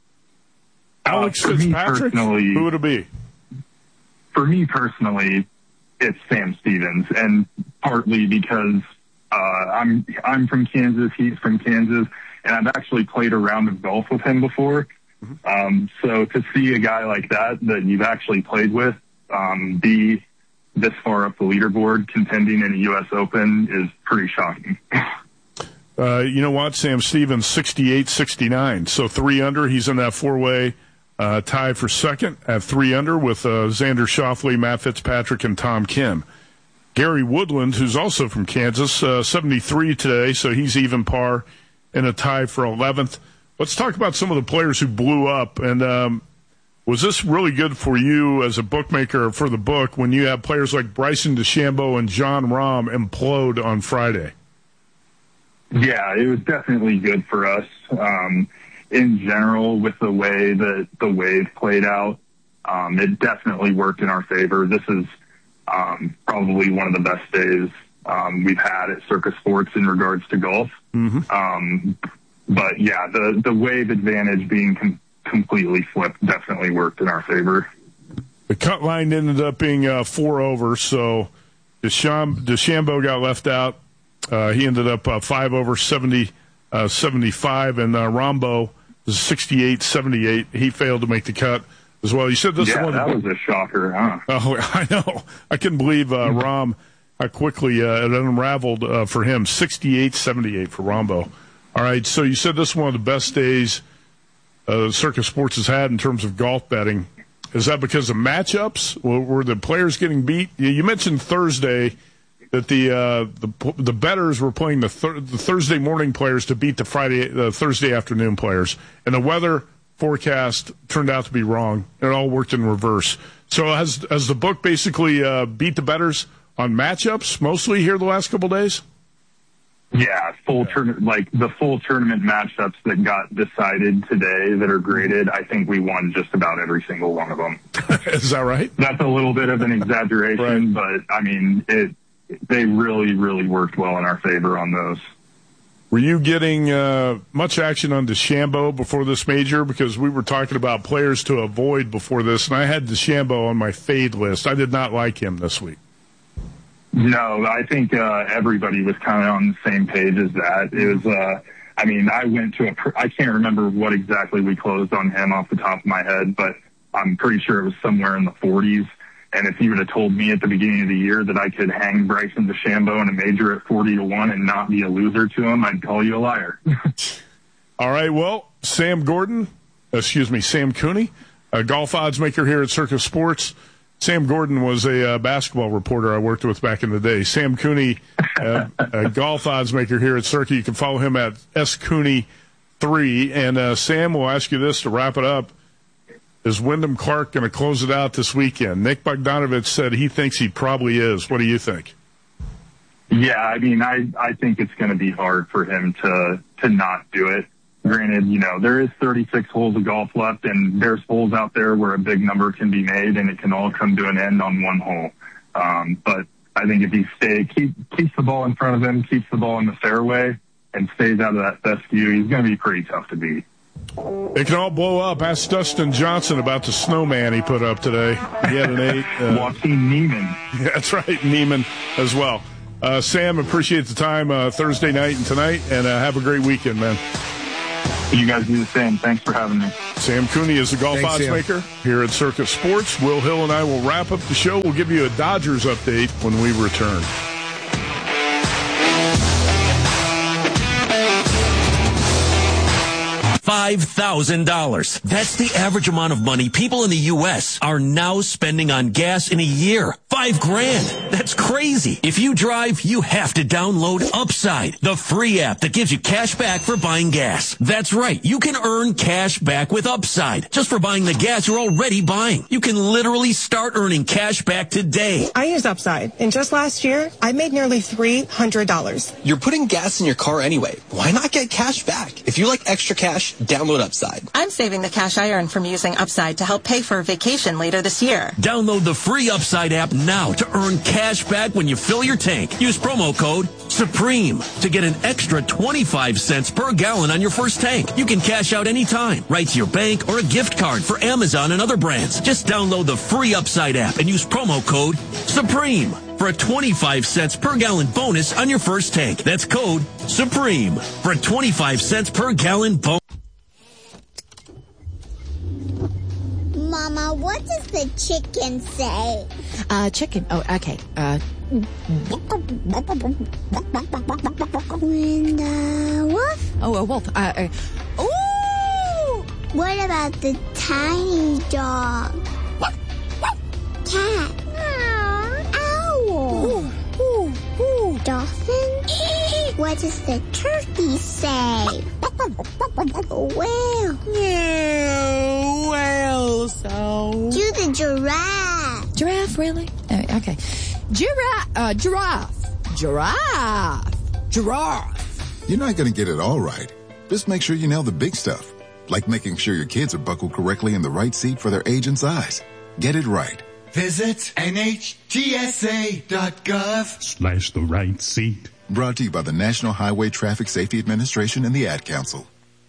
Alex Fitzpatrick? Who would it be? For me personally, it's Sam Stevens, and partly because I'm from Kansas, he's from Kansas, and I've actually played a round of golf with him before. So to see a guy like that you've actually played with be this far up the leaderboard contending in a U.S. Open is pretty shocking. You know what? Sam Stevens, 68-69. So 3 under. He's in that 4-way tie for second at 3 under with Xander Schauffele, Matt Fitzpatrick, and Tom Kim. Gary Woodland, who's also from Kansas, 73 today, so he's even par in a tie for 11th. Let's talk about some of the players who blew up. And was this really good for you as a bookmaker for the book when you have players like Bryson DeChambeau and Jon Rahm implode on Friday? Yeah, it was definitely good for us. In general, with the way that the wave played out, it definitely worked in our favor. This is probably one of the best days we've had at Circa Sports in regards to golf. But yeah, the wave advantage being completely flipped definitely worked in our favor. The cut line ended up being 4 over, so DeChambeau got left out. He ended up 5 over, 75, and Rambo was 68-78. He failed to make the cut as well. You said this one. That was a shocker, huh? Oh, I know. I couldn't believe Rahm how quickly it unraveled for him. 68-78 for Rambo. All right, so you said this is one of the best days Circa Sports has had in terms of golf betting. Is that because of matchups? Were the players getting beat? You mentioned Thursday that the bettors were playing the Thursday morning players to beat the Thursday afternoon players, and the weather forecast turned out to be wrong. It all worked in reverse. So has the book basically beat the bettors on matchups mostly here the last couple of days? Yeah, the full tournament matchups that got decided today that are graded, I think we won just about every single one of them. Is that right? That's a little bit of an exaggeration, right. But I mean, they really, really worked well in our favor on those. Were you getting much action on DeChambeau before this major? Because we were talking about players to avoid before this, and I had DeChambeau on my fade list. I did not like him this week. No, I think everybody was kind of on the same page as that. It was, I went to I can't remember what exactly we closed on him off the top of my head, but I'm pretty sure it was somewhere in the 40s. And if you would have told me at the beginning of the year that I could hang Bryson DeChambeau in a major at 40-1 and not be a loser to him, I'd call you a liar. All right, well, Sam Cooney, a golf odds maker here at Circa Sports. Sam Gordon was a basketball reporter I worked with back in the day. Sam Cooney, a golf odds maker here at Circa. You can follow him at SCooney3. And Sam, will ask you this to wrap it up. Is Wyndham Clark going to close it out this weekend? Nick Bogdanovich said he thinks he probably is. What do you think? Yeah, I think it's going to be hard for him to not do it. Granted, there is 36 holes of golf left, and there's holes out there where a big number can be made, and it can all come to an end on one hole. But I think if he keeps the ball in front of him, keeps the ball in the fairway, and stays out of that fescue, he's going to be pretty tough to beat. It can all blow up. Ask Dustin Johnson about the snowman he put up today. He had an 8. Joaquin Neiman. Yeah, that's right, Neiman as well. Sam, appreciate the time Thursday night and tonight, and have a great weekend, man. You guys do the same. Thanks for having me. Sam Cooney is the golf Thanks, odds Sam. maker here at Circus Sports. Will Hill and I will wrap up the show. We'll give you a Dodgers update when we return. $5,000. That's the average amount of money people in the U.S. are now spending on gas in a year. $5,000. That's crazy. If you drive, you have to download Upside, the free app that gives you cash back for buying gas. That's right. You can earn cash back with Upside just for buying the gas you're already buying. You can literally start earning cash back today. I use Upside, and just last year, I made nearly $300. You're putting gas in your car anyway. Why not get cash back? If you like extra cash, download Upside. I'm saving the cash I earn from using Upside to help pay for a vacation later this year. Download the free Upside app now to earn cash back when you fill your tank. Use promo code SUPREME to get an extra 25 cents per gallon on your first tank. You can cash out anytime, right to your bank or a gift card for Amazon and other brands. Just download the free Upside app and use promo code SUPREME for a 25 cents per gallon bonus on your first tank. That's code SUPREME for a 25 cents per gallon bonus. Mama, what does the chicken say? Chicken. Oh, okay. When the wolf? Oh, a wolf. Ooh! What about the tiny dog? Cat? Owl? Dolphin? What does the turkey say? Whale? Whale sound. Do the giraffe. Giraffe, really? Okay. Giraffe. You're not going to get it all right. Just make sure you nail the big stuff, like making sure your kids are buckled correctly in the right seat for their age and size. Get it right. Visit NHTSA.gov/the right seat. Brought to you by the National Highway Traffic Safety Administration and the Ad Council.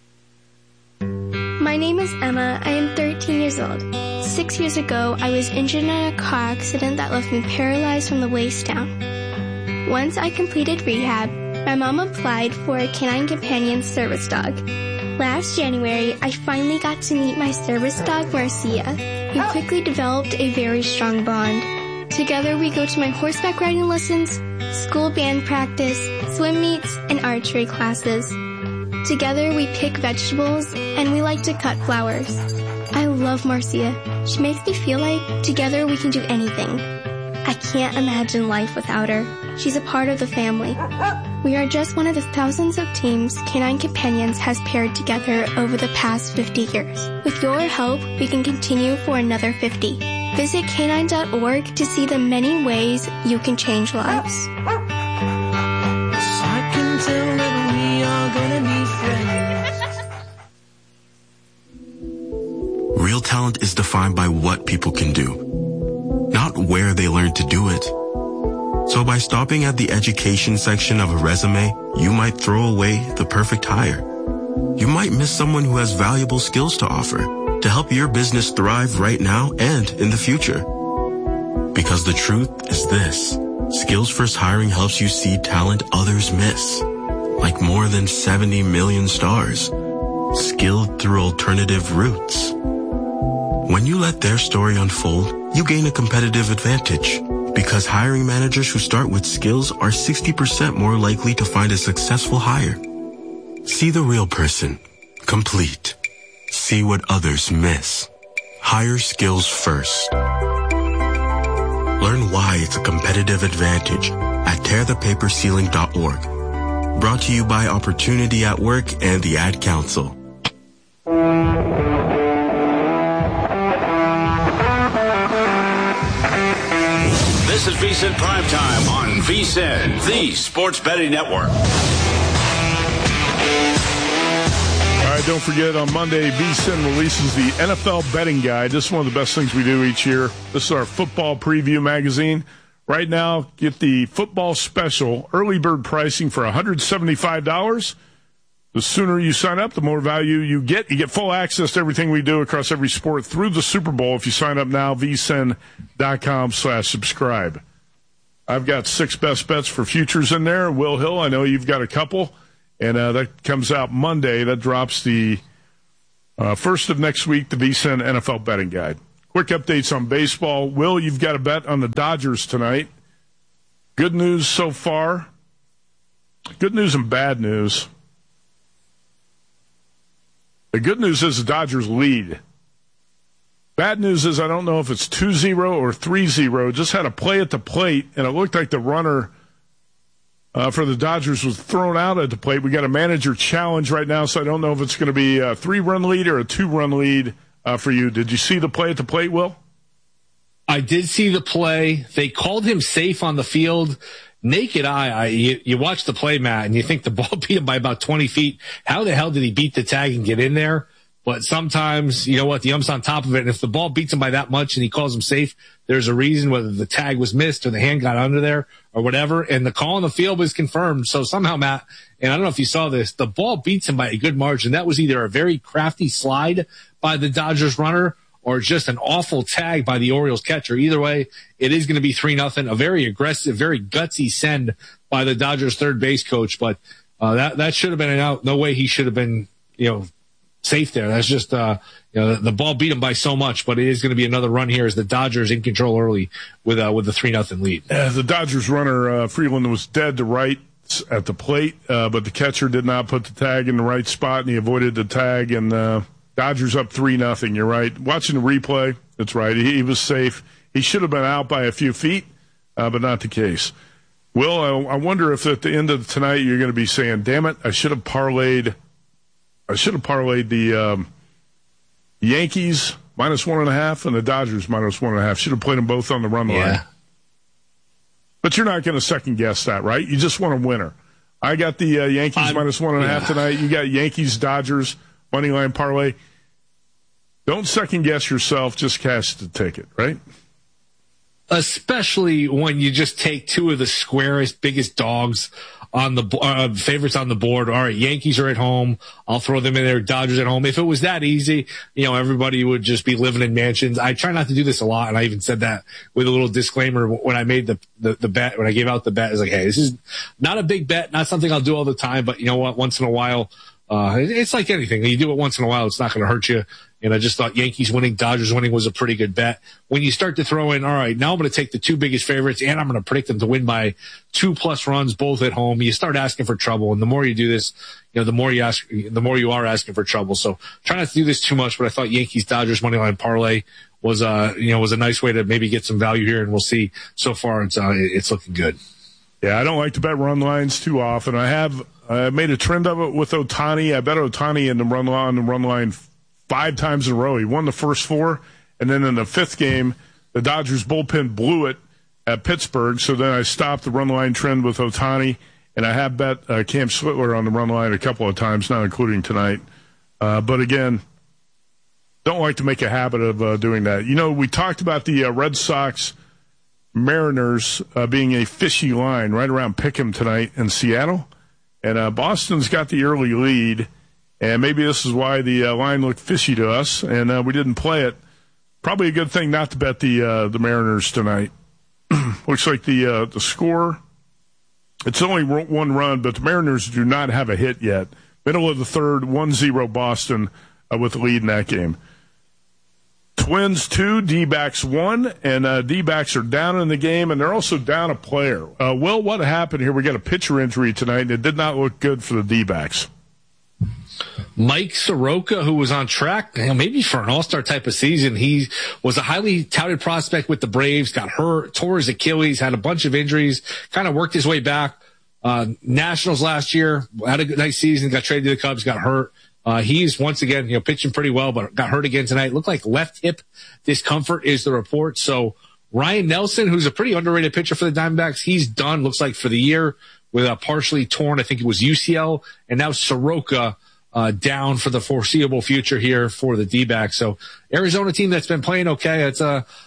My name is Emma. I am 13 years old. 6 years ago, I was injured in a car accident that left me paralyzed from the waist down. Once I completed rehab, my mom applied for a Canine Companion service dog. Last January, I finally got to meet my service dog, Marcia. We quickly developed a very strong bond. Together, we go to my horseback riding lessons, school band practice, swim meets, and archery classes. Together, we pick vegetables, and we like to cut flowers. I love Marcia. She makes me feel like together we can do anything. I can't imagine life without her. She's a part of the family. We are just one of the thousands of teams Canine Companions has paired together over the past 50 years. With your help, we can continue for another 50. Visit canine.org to see the many ways you can change lives. I can tell that we are gonna be friends. Real talent is defined by what people can do, not where they learn to do it. So by stopping at the education section of a resume, you might throw away the perfect hire. You might miss someone who has valuable skills to offer to help your business thrive right now and in the future. Because the truth is this: Skills First Hiring helps you see talent others miss, like more than 70 million stars, skilled through alternative routes. When you let their story unfold, you gain a competitive advantage, because hiring managers who start with skills are 60% more likely to find a successful hire. See the real person, complete. See what others miss. Hire skills first. Learn why it's a competitive advantage at tearthepaperceiling.org. Brought to you by Opportunity at Work and the Ad Council. This is VSiN Primetime on VSiN, the Sports Betting Network. All right, don't forget, on Monday, VSiN releases the NFL Betting Guide. This is one of the best things we do each year. This is our football preview magazine. Right now, get the football special early bird pricing for $175. The sooner you sign up, the more value you get. You get full access to everything we do across every sport through the Super Bowl if you sign up now, vsin.com/subscribe. I've got 6 best bets for futures in there. Will Hill, I know you've got a couple, and that comes out Monday. That drops the first of next week, the VSiN NFL betting guide. Quick updates on baseball. Will, you've got a bet on the Dodgers tonight. Good news so far. Good news and bad news. The good news is the Dodgers lead. Bad news is I don't know if it's 2-0 or 3-0. Just had a play at the plate, and it looked like the runner for the Dodgers was thrown out at the plate. We got a manager challenge right now, so I don't know if it's going to be a 3-run lead or a 2-run lead for you. Did you see the play at the plate, Will? I did see the play. They called him safe on the field. Naked eye, you watch the play, Matt, and you think the ball beat him by about 20 feet. How the hell did he beat the tag and get in there? But sometimes, you know what, the ump's on top of it, and if the ball beats him by that much and he calls him safe, there's a reason, whether the tag was missed or the hand got under there or whatever, and the call on the field was confirmed. So somehow, Matt, and I don't know if you saw this, the ball beats him by a good margin. That was either a very crafty slide by the Dodgers runner or just an awful tag by the Orioles catcher. Either way, it is going to be 3-0, a very aggressive, very gutsy send by the Dodgers third base coach, but that should have been an out. No way he should have been, safe there. That's just, the ball beat him by so much, but it is going to be another run here as the Dodgers in control early with the 3-0 lead. The Dodgers runner, Freeland, was dead to right at the plate, but the catcher did not put the tag in the right spot, and he avoided the tag, and Dodgers up 3-0. You're right. Watching the replay, that's right. He was safe. He should have been out by a few feet, but not the case. Will, I wonder if at the end of tonight you're going to be saying, damn it, I should have parlayed the Yankees -1.5 and the Dodgers -1.5. Should have played them both on the run line. But you're not going to second guess that, right? You just want a winner. I got the Yankees -1.5 tonight. You got Yankees, Dodgers, money line parlay. Don't second guess yourself. Just cash the ticket, right? Especially when you just take two of the squarest, biggest dogs on the favorites on the board. All right, Yankees are at home. I'll throw them in there. Dodgers at home. If it was that easy, everybody would just be living in mansions. I try not to do this a lot, and I even said that with a little disclaimer when I made the bet, when I gave out the bet. It's like, hey, this is not a big bet, not something I'll do all the time, but you know what? Once in a while, it's like anything. You do it once in a while, it's not going to hurt you. And I just thought Yankees winning, Dodgers winning was a pretty good bet. When you start to throw in, all right, now I'm going to take the two biggest favorites and I'm going to predict them to win by 2+ runs, both at home. You start asking for trouble. And the more you do this, the more you are asking for trouble. So try not to do this too much, but I thought Yankees, Dodgers money line parlay was a nice way to maybe get some value here. And we'll see. So far, it's looking good. Yeah, I don't like to bet run lines too often. I made a trend of it with Ohtani. I bet Ohtani in the run line 5 times in a row. He won the first 4, and then in the 5th game, the Dodgers bullpen blew it at Pittsburgh. So then I stopped the run line trend with Ohtani, and I have bet Cam Switler on the run line a couple of times, not including tonight. But again, don't like to make a habit of doing that. We talked about the Red Sox Mariners being a fishy line right around Pick'em tonight in Seattle. And Boston's got the early lead, and maybe this is why the line looked fishy to us, and we didn't play it. Probably a good thing not to bet the Mariners tonight. Looks like the score, it's only 1 run, but the Mariners do not have a hit yet. Middle of the 3rd, 1-0 Boston with the lead in that game. Twins 2, D-backs 1, and D-backs are down in the game, and they're also down a player. Will, what happened here? We got a pitcher injury tonight, and it did not look good for the D-backs. Mike Soroka, who was on track, maybe for an all-star type of season. He was a highly touted prospect with the Braves, got hurt, tore his Achilles, had a bunch of injuries, kind of worked his way back. Nationals last year, had a nice season, got traded to the Cubs, got hurt. He's once again, pitching pretty well, but got hurt again tonight. Looked like left hip discomfort is the report. So Ryan Nelson, who's a pretty underrated pitcher for the Diamondbacks, he's done, looks like, for the year with a partially torn, I think it was UCL. And now Soroka, down for the foreseeable future here for the D-backs. So Arizona team that's been playing okay. It's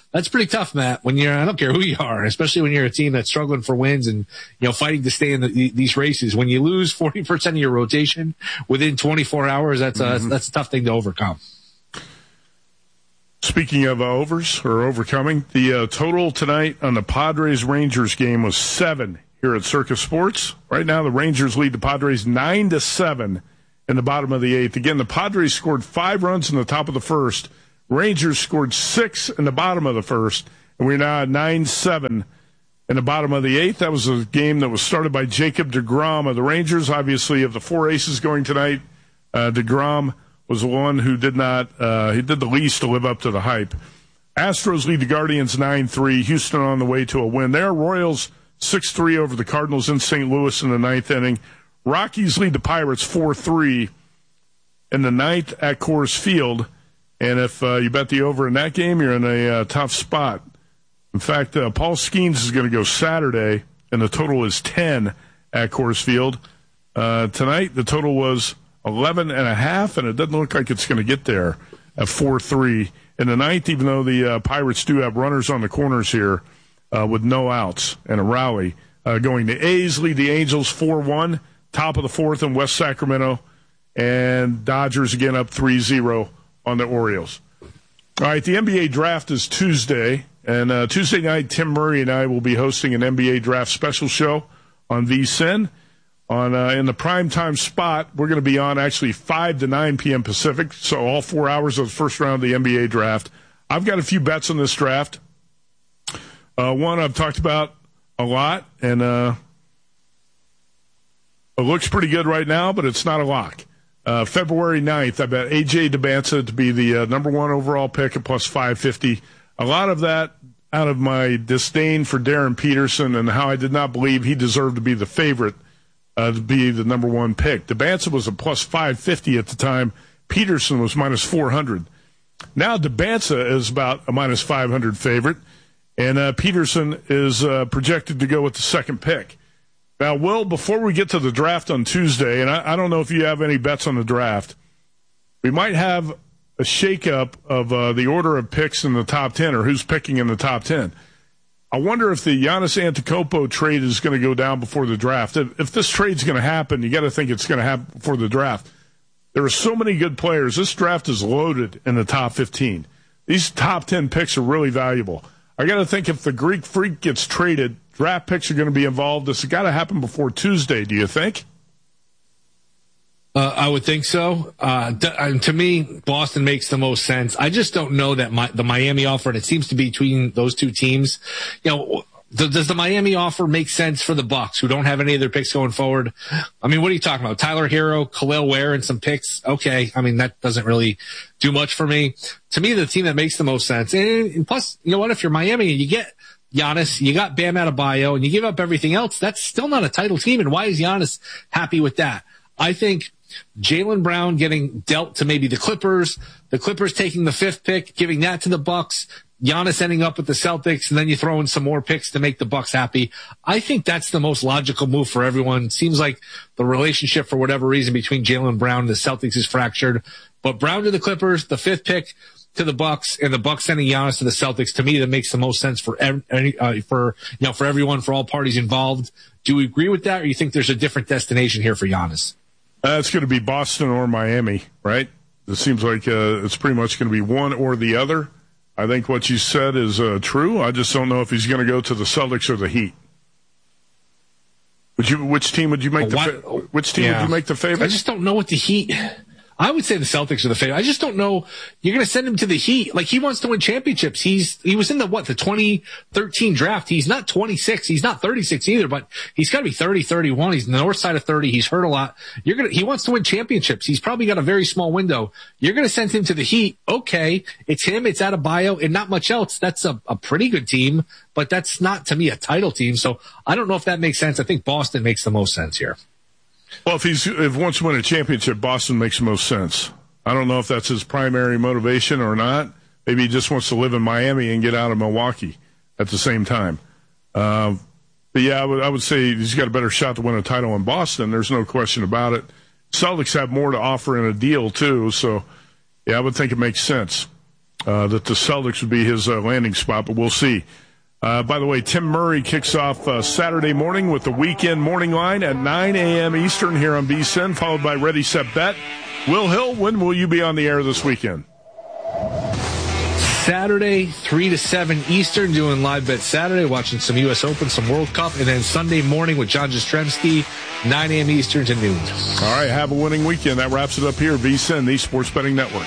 That's pretty tough, Matt, when I don't care who you are, especially when you're a team that's struggling for wins and, fighting to stay in these races. When you lose 40% of your rotation within 24 hours, that's a tough thing to overcome. Speaking of overs or overcoming, the total tonight on the Padres-Rangers game was 7 here at Circus Sports. Right now, the Rangers lead the Padres 9-7 in the bottom of the 8th. Again, the Padres scored 5 runs in the top of the first. Rangers scored 6 in the bottom of the first, and we're now at 9-7 in the bottom of the 8th. That was a game that was started by Jacob deGrom of the Rangers. Obviously, of the 4 aces going tonight, deGrom was the one who did the least to live up to the hype. Astros lead the Guardians 9-3. Houston on the way to a win there. Royals 6-3 over the Cardinals in St. Louis in the 9th inning. Rockies lead the Pirates 4-3 in the 9th at Coors Field. And if you bet the over in that game, you're in a tough spot. In fact, Paul Skeens is going to go Saturday, and the total is 10 at Coors Field. Tonight, the total was 11.5, and it doesn't look like it's going to get there at 4-3 in the 9th, even though the Pirates do have runners on the corners here with no outs and a rally. Going to A's lead the Angels 4-1, top of the 4th in West Sacramento, and Dodgers again up 3-0 on the Orioles. All right, the NBA draft is Tuesday, and Tuesday night, Tim Murray and I will be hosting an NBA draft special show on VSiN. In the primetime spot, we're going to be on actually 5 to 9 p.m. Pacific, so all 4 hours of the first round of the NBA draft. I've got a few bets on this draft. One I've talked about a lot, and it looks pretty good right now, but it's not a lock. February 9th, I bet A.J. Debinsa to be the number 1 overall pick at plus 550. A lot of that out of my disdain for Darren Peterson and how I did not believe he deserved to be the favorite to be the number 1 pick. Debinsa was a plus 550 at the time. Peterson was minus 400. Now Debinsa is about a minus 500 favorite, and Peterson is projected to go with the 2nd pick. Now, Will, before we get to the draft on Tuesday, and I don't know if you have any bets on the draft, we might have a shakeup of the order of picks in the top 10 or who's picking in the top 10. I wonder if the Giannis Antetokounmpo trade is going to go down before the draft. If this trade's going to happen, you got to think it's going to happen before the draft. There are so many good players. This draft is loaded in the top 15. These top 10 picks are really valuable. I got to think if the Greek Freak gets traded, draft picks are going to be involved. This has got to happen before Tuesday, do you think? I would think so. To me, Boston makes the most sense. I just don't know that the Miami offer, and it seems to be between those two teams. Does the Miami offer make sense for the Bucks, who don't have any of their picks going forward? I mean, what are you talking about? Tyler Hero, Khalil Ware, and some picks? Okay. I mean, that doesn't really do much for me. To me, the team that makes the most sense. And plus, you know what? If you're Miami and you get Giannis, you got Bam Adebayo, and you give up everything else, that's still not a title team. And why is Giannis happy with that? I think Jaylen Brown getting dealt to maybe the Clippers taking the 5th pick, giving that to the Bucks, Giannis ending up with the Celtics, and then you throw in some more picks to make the Bucks happy. I think that's the most logical move for everyone. Seems like the relationship, for whatever reason, between Jaylen Brown and the Celtics is fractured. But Brown to the Clippers, the 5th pick to the Bucks, and the Bucks sending Giannis to the Celtics, to me, that makes the most sense for everyone, for all parties involved. Do you agree with that, or you think there's a different destination here for Giannis? It's going to be Boston or Miami, right? It seems like it's pretty much going to be one or the other. I think what you said is true. I just don't know if he's going to go to the Celtics or the Heat. Which team would you make would you make the favorite? I just don't know what the Heat. I would say the Celtics are the favorite. I just don't know. You're going to send him to the Heat. Like, he wants to win championships. He was in the 2013 draft. He's not 26. He's not 36 either, but he's got to be 30, 31. He's on the north side of 30. He's hurt a lot. He wants to win championships. He's probably got a very small window. You're going to send him to the Heat. Okay. It's him. It's Adebayo and not much else. That's a pretty good team, but that's not, to me, a title team. So I don't know if that makes sense. I think Boston makes the most sense here. Well, if he wants to win a championship, Boston makes the most sense. I don't know if that's his primary motivation or not. Maybe he just wants to live in Miami and get out of Milwaukee at the same time. But yeah, I would say he's got a better shot to win a title in Boston. There's no question about it. Celtics have more to offer in a deal too, so yeah, I would think it makes sense. that the Celtics would be his landing spot, but we'll see. By the way, Tim Murray kicks off Saturday morning with the weekend morning line at 9 a.m. Eastern here on VSiN, followed by Ready, Set, Bet. Will Hill, when will you be on the air this weekend? Saturday, 3 to 7 Eastern, doing Live Bet Saturday, watching some U.S. Open, some World Cup, and then Sunday morning with John Jastrzemski, 9 a.m. Eastern to noon. All right, have a winning weekend. That wraps it up here, VSiN, the Sports Betting Network.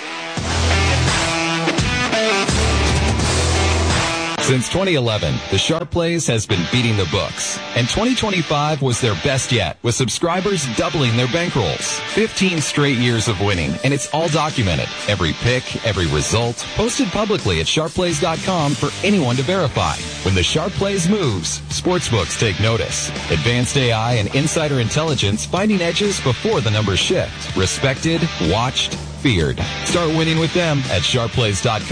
Since 2011, the Sharp Plays has been beating the books, and 2025 was their best yet, with subscribers doubling their bankrolls. 15 straight years of winning, and it's all documented. Every pick, every result, posted publicly at sharpplays.com for anyone to verify. When the Sharp Plays moves, sportsbooks take notice. Advanced AI and insider intelligence finding edges before the numbers shift. Respected, watched, feared. Start winning with them at sharpplays.com.